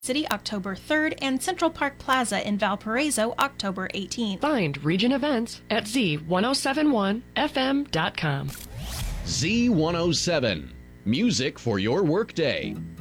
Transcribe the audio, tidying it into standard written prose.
City October 3rd and Central Park Plaza in Valparaiso October 18th. Find Region events at z1071fm.com. Z107, music for your workday.